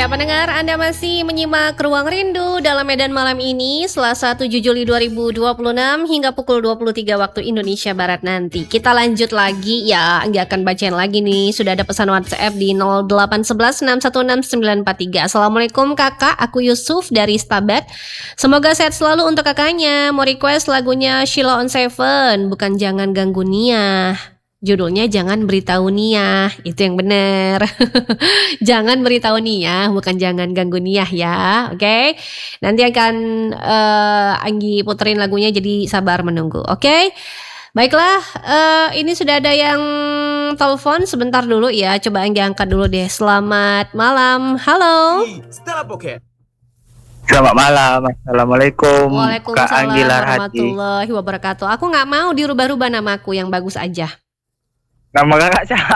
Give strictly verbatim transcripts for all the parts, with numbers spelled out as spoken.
Ya, pendengar, Anda masih menyimak Ruang Rindu dalam Medan malam ini, Selasa tujuh Juli dua ribu dua puluh enam hingga pukul dua puluh tiga waktu Indonesia Barat nanti. Kita lanjut lagi ya, nggak akan bacain lagi nih. Sudah ada pesan WhatsApp di nol delapan satu satu enam satu enam sembilan empat tiga. Assalamualaikum kakak, aku Yusuf dari Stabat. Semoga sehat selalu untuk kakaknya. Mau request lagunya Sheila on Seven, bukan Jangan Ganggu Nia. Judulnya Jangan Beritahu Nia, itu yang benar. Jangan beritahu Nia, bukan jangan ganggu Nia ya, oke? Okay? Nanti akan uh, Anggi puterin lagunya, jadi sabar menunggu, oke? Okay? Baiklah, uh, ini sudah ada yang telepon, sebentar dulu ya, coba Anggi angkat dulu deh. Selamat malam, halo. Selamat malam, assalamualaikum. Waalaikumsalam warahmatullahi wabarakatuh. Aku nggak mau dirubah-rubah namaku, yang bagus aja. Nama kakak siapa?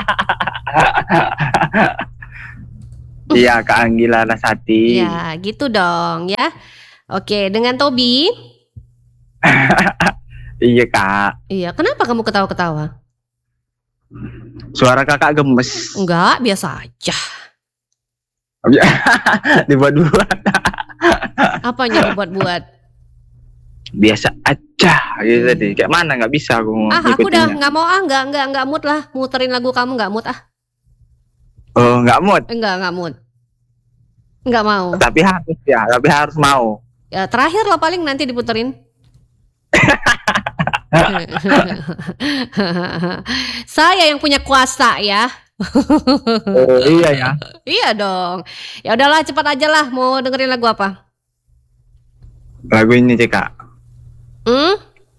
Iya, Kak Anggi Larasati. Iya, gitu dong ya. Oke, dengan Tobi. Iya, Kak. Iya, kenapa kamu ketawa-ketawa? Suara kakak gemes. Enggak, biasa aja. Dibuat-buat. Apanya dibuat-buat? Biasa aja gitu tadi. Kayak mana nggak bisa aku. Ah, aku udah nggak mau ah, nggak nggak nggak mood lah. Muterin lagu kamu nggak mood ah. Oh, nggak mood. Enggak, nggak mood. Nggak mau. Tapi harus ya, tapi harus mau. Ya, terakhir lah paling nanti diputerin. Saya yang punya kuasa ya. Oh, iya ya. Iya dong. Ya udahlah, cepat aja lah. Mau dengerin lagu apa? Lagu ini sih, Kak. Hmm?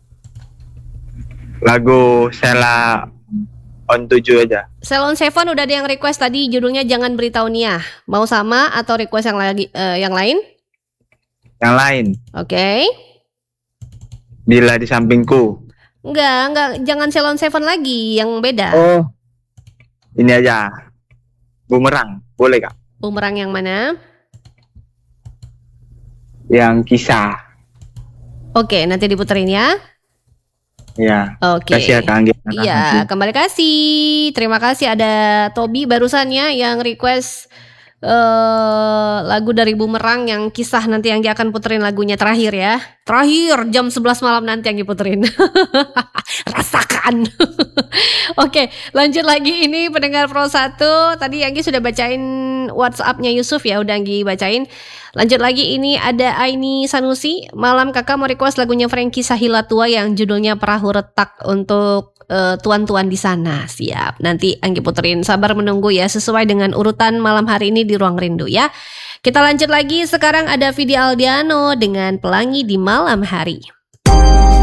Lagu Sheila on tujuh aja. Sheila on Seven udah ada yang request tadi, judulnya Jangan Beritahu Nia. Mau sama atau request yang lagi uh, yang lain? Yang lain. Oke. Okay. Bila di Sampingku. Enggak, enggak, jangan Sheila on Seven lagi, yang beda. Oh. Ini aja. Bumerang, boleh, Kak? Bumerang yang mana? Yang Kisah. Oke, nanti diputerin ya. Iya. Oke. Kasih ya, Kak Anggi. Iya, kembali kasih. Terima kasih ada Tobi barusan ya yang request uh, lagu dari Bumerang yang Kisah, nanti yang dia akan puterin lagunya terakhir ya. Terakhir jam sebelas malam nanti yang diputerin. Rasakan. Oke, lanjut lagi ini pendengar Pro satu. Tadi Anggi sudah bacain WhatsApp-nya Yusuf ya, udah Anggi bacain. Lanjut lagi ini ada Aini Sanusi. Malam kakak mau request lagunya Frankie Sahila Tua yang judulnya Perahu Retak untuk uh, tuan-tuan di sana. Siap, nanti Anggi puterin. Sabar menunggu ya, sesuai dengan urutan malam hari ini di Ruang Rindu ya. Kita lanjut lagi, sekarang ada Vidi Aldiano dengan Pelangi di Malam Hari.